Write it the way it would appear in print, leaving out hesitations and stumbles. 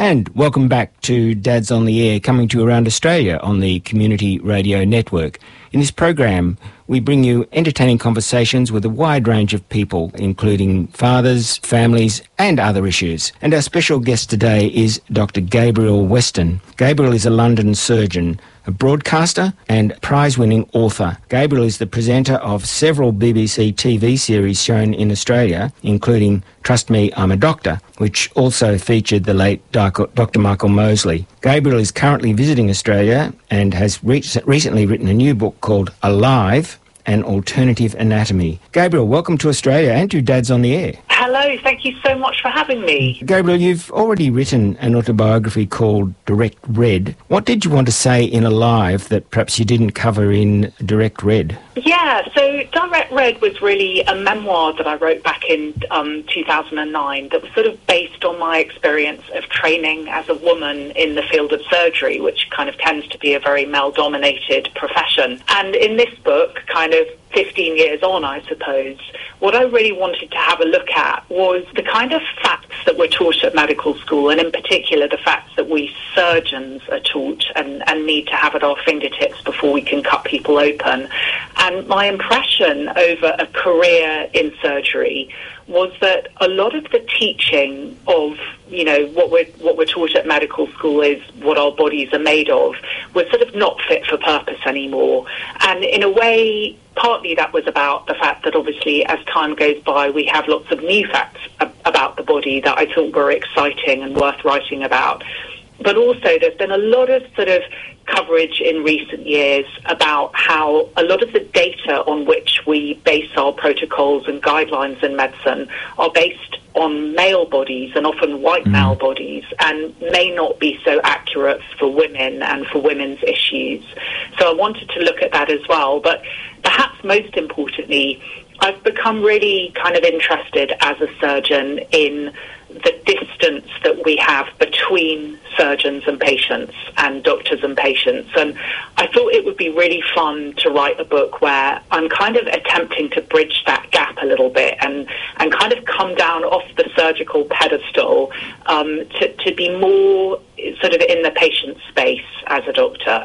And welcome back to Dads on the Air, coming to you around Australia on the Community Radio Network. In this program, we bring you entertaining conversations with a wide range of people, including fathers, families, and other issues. And our special guest today is Dr. Gabriel Weston. Gabriel is a London surgeon, a broadcaster and prize-winning author. Gabriel is the presenter of several BBC TV series shown in Australia, including Trust Me, I'm a Doctor, which also featured the late Dr. Michael Mosley. Gabriel is currently visiting Australia and has recently written a new book called Alive, An Alternative Anatomy. Gabriel, welcome to Australia and to Dads on the Air. Hello, thank you so much for having me. Gabriel, you've already written an autobiography called Direct Red. What did you want to say in Alive that perhaps you didn't cover in Direct Red? Yeah, so Direct Red was really a memoir that I wrote back in 2009 that was sort of based on my experience of training as a woman in the field of surgery, which kind of tends to be a very male-dominated profession. And in this book, kind of 15 years on, I suppose, what I really wanted to have a look at was the kind of facts that we're taught at medical school, and in particular the facts that we surgeons are taught and need to have at our fingertips before we can cut people open. And my impression over a career in surgery was that a lot of the teaching of, you know, what we're taught at medical school is what our bodies are made of, was sort of not fit for purpose anymore. And in a way, partly that was about the fact that obviously as time goes by, we have lots of new facts about the body that I thought were exciting and worth writing about. But also there's been a lot of sort of coverage in recent years about how a lot of the data on which we base our protocols and guidelines in medicine are based on male bodies and often white male bodies, and may not be so accurate for women and for women's issues. So I wanted to look at that as well. But perhaps most importantly, I've become really kind of interested as a surgeon in the distance that we have between surgeons and patients and doctors and patients. And I thought it would be really fun to write a book where I'm kind of attempting to bridge that gap a little bit and kind of come down off the surgical pedestal to be more sort of in the patient space as a doctor.